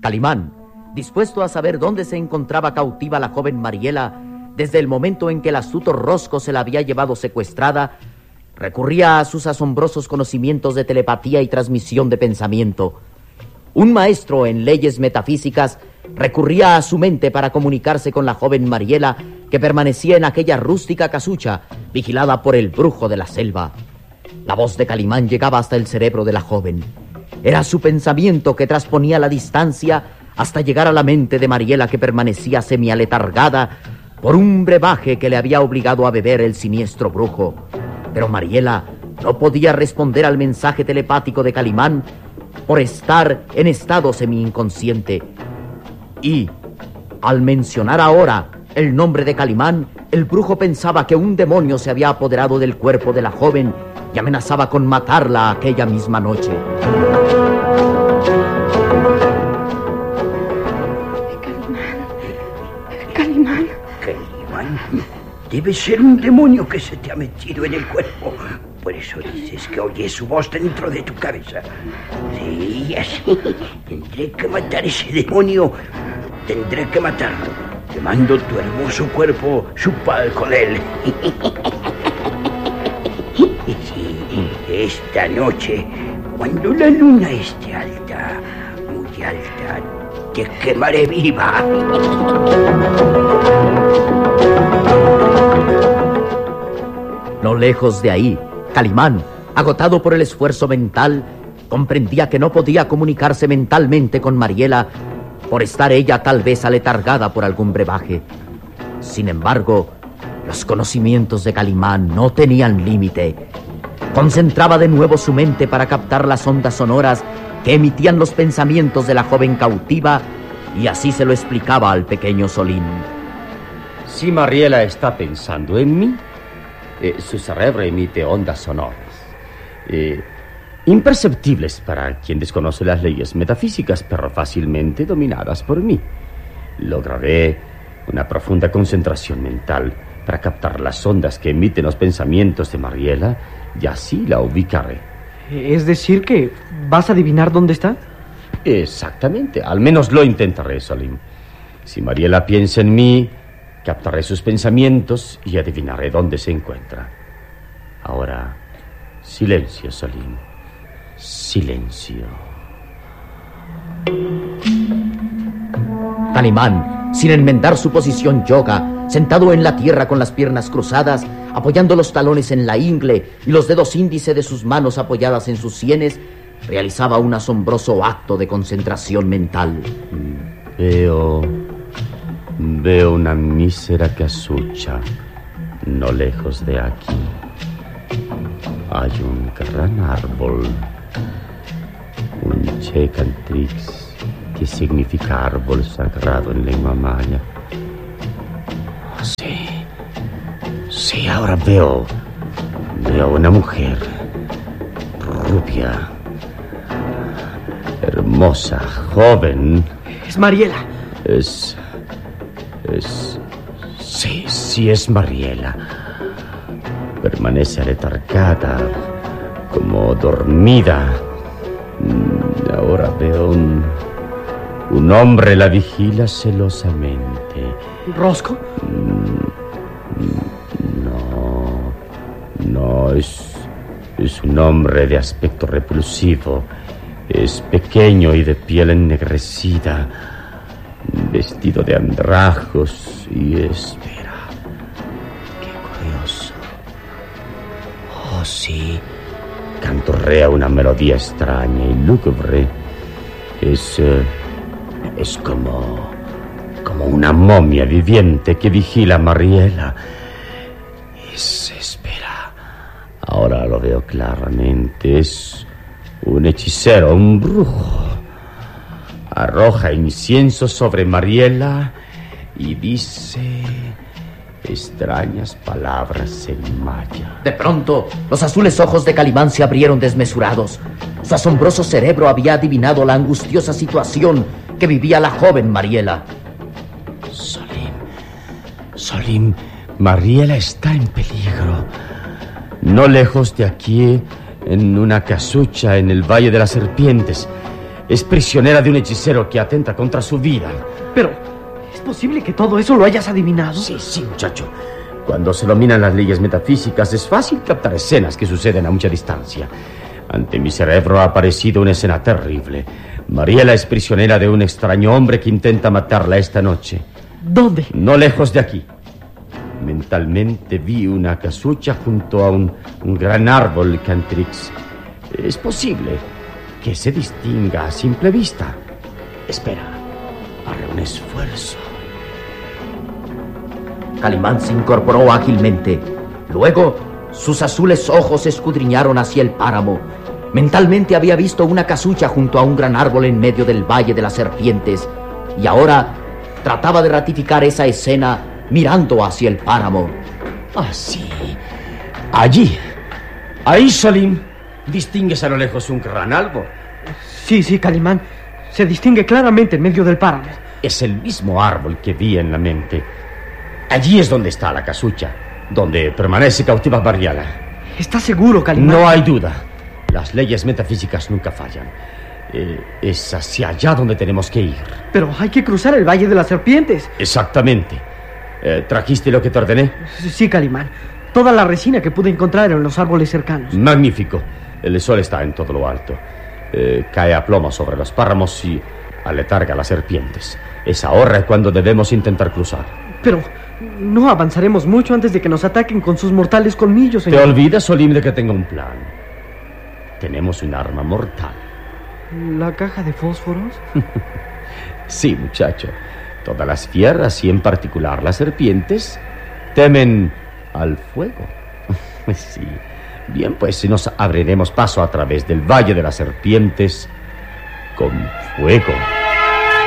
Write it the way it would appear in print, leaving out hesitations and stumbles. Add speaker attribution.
Speaker 1: Calimán, dispuesto a saber dónde se encontraba cautiva la joven Mariela, desde el momento en que el astuto Rosco se la había llevado secuestrada, recurría a sus asombrosos conocimientos de telepatía y transmisión de pensamiento. Un maestro en leyes metafísicas recurría a su mente para comunicarse con la joven Mariela, que permanecía en aquella rústica casucha, vigilada por el brujo de la selva. La voz de Calimán llegaba hasta el cerebro de la joven. Era su pensamiento que trasponía la distancia hasta llegar a la mente de Mariela, que permanecía semialetargada por un brebaje que le había obligado a beber el siniestro brujo. Pero Mariela no podía responder al mensaje telepático de Calimán por estar en estado semi-inconsciente. Y, al mencionar ahora el nombre de Calimán, el brujo pensaba que un demonio se había apoderado del cuerpo de la joven y amenazaba con matarla aquella misma noche.
Speaker 2: Calimán.
Speaker 3: Debe ser un demonio que se te ha metido en el cuerpo. Por eso dices que oyes su voz dentro de tu cabeza. Sí, así. Tendré que matar ese demonio. Tendré que matarlo. Quemando tu hermoso cuerpo, chupad con él. Sí, esta noche, cuando la luna esté alta, muy alta, te quemaré viva.
Speaker 1: No lejos de ahí, Calimán, agotado por el esfuerzo mental, comprendía que no podía comunicarse mentalmente con Mariela por estar ella tal vez aletargada por algún brebaje. Sin embargo, los conocimientos de Calimán no tenían límite. Concentraba de nuevo su mente para captar las ondas sonoras que emitían los pensamientos de la joven cautiva, y así se lo explicaba al pequeño Solín.
Speaker 4: Si Mariela está pensando en mí, su cerebro emite ondas sonoras, imperceptibles para quien desconoce las leyes metafísicas, pero fácilmente dominadas por mí. Lograré una profunda concentración mental para captar las ondas que emiten los pensamientos de Mariela, y así la ubicaré.
Speaker 5: ¿Es decir que vas a adivinar dónde está?
Speaker 4: Exactamente, al menos lo intentaré, Solín. Si Mariela piensa en mí, captaré sus pensamientos y adivinaré dónde se encuentra. Ahora, silencio, Solín. Silencio.
Speaker 1: Calimán, sin enmendar su posición yoga, sentado en la tierra con las piernas cruzadas, apoyando los talones en la ingle y los dedos índice de sus manos apoyadas en sus sienes, realizaba un asombroso acto de concentración mental.
Speaker 4: Veo una mísera casucha no lejos de aquí. Hay un gran árbol, un Checantrix, que significa árbol sagrado en lengua maya. Sí, ahora veo una mujer rubia, hermosa, joven.
Speaker 5: Es Mariela.
Speaker 4: Sí, es Mariela. Permanece aletargada, como dormida. Ahora veo un hombre la vigila celosamente.
Speaker 5: ¿Rosco?
Speaker 4: No, es un hombre de aspecto repulsivo. Es pequeño y de piel ennegrecida, vestido de andrajos y espera. Qué curioso. Oh, sí. Canturrea una melodía extraña y lúgubre. Es como una momia viviente que vigila a Mariela. Espera. Ahora lo veo claramente. Es un hechicero, un brujo. Arroja incienso sobre Mariela y dice extrañas palabras en maya.
Speaker 1: De pronto, los azules ojos de Calimán se abrieron desmesurados. Su asombroso cerebro había adivinado la angustiosa situación que vivía la joven Mariela.
Speaker 4: Solín, Mariela está en peligro. No lejos de aquí, en una casucha en el Valle de las Serpientes. Es prisionera de un hechicero que atenta contra su vida.
Speaker 5: Pero, ¿es posible que todo eso lo hayas adivinado?
Speaker 4: Sí, muchacho. Cuando se dominan las leyes metafísicas es fácil captar escenas que suceden a mucha distancia. Ante mi cerebro ha aparecido una escena terrible. Mariela es prisionera de un extraño hombre que intenta matarla esta noche.
Speaker 5: ¿Dónde?
Speaker 4: No lejos de aquí. Mentalmente vi una casucha junto a un gran árbol, Cantrix. Es posible que se distinga a simple vista. Espera, haré un esfuerzo.
Speaker 1: Calimán se incorporó ágilmente. Luego, sus azules ojos escudriñaron hacia el páramo. Mentalmente había visto una casucha junto a un gran árbol en medio del Valle de las Serpientes. Y ahora trataba de ratificar esa escena mirando hacia el páramo.
Speaker 4: Ah, sí. Allí. Ahí, Salim. ¿Distingues a lo lejos un gran árbol?
Speaker 5: Sí, Calimán. Se distingue claramente en medio del páramo.
Speaker 4: Es el mismo árbol que vi en la mente. Allí es donde está la casucha, donde permanece cautiva Mariela.
Speaker 5: ¿Estás seguro, Calimán?
Speaker 4: No hay duda. Las leyes metafísicas nunca fallan. Es hacia allá donde tenemos que ir.
Speaker 5: Pero hay que cruzar el Valle de las Serpientes.
Speaker 4: Exactamente. ¿Trajiste lo que te ordené?
Speaker 5: Sí, Calimán. Toda la resina que pude encontrar en los árboles cercanos.
Speaker 4: Magnífico. El sol está en todo lo alto. Cae a plomo sobre los páramos y aletarga a las serpientes. Es ahora cuando debemos intentar cruzar.
Speaker 5: Pero no avanzaremos mucho antes de que nos ataquen con sus mortales colmillos, señor.
Speaker 4: ¿Te olvidas, Olim, de que tengo un plan? Tenemos un arma mortal.
Speaker 5: ¿La caja de fósforos?
Speaker 4: Sí, muchacho. Todas las fieras, y en particular las serpientes, temen al fuego. Sí. Bien, pues nos abriremos paso a través del Valle de las Serpientes con fuego.